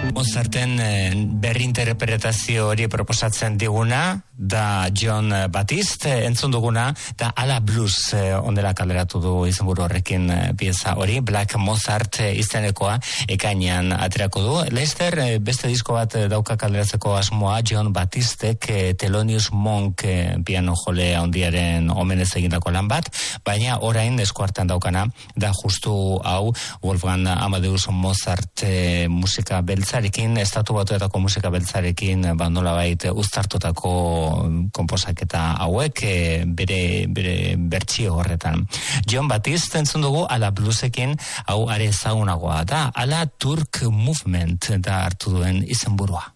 Mozarten berrinterpretazio hori proposatzen diguna da John Batiste, entzun duguna da Ala Blues ondela kaleratu du izenburu horrekin pieza hori, Black Mozart izenekoa ekainean aterako du. Lester beste disko bat dauka kaleratzeko asmoa, John Batistek Thelonious Monk piano jole handiaren omenez egindako lan bat, baina orain eskuartean daukana da justu hau Wolfgang Amadeus Mozart musika beltzarekin, estatu batuetako musika beltzarekin nolabait uztartutako konposaketa hauek bere bertsio horretan. John Batiste entzun dugu Ala Bluesekin, hau are ezagunagoa da, Ala Turk Movement da hartu duen izenburua.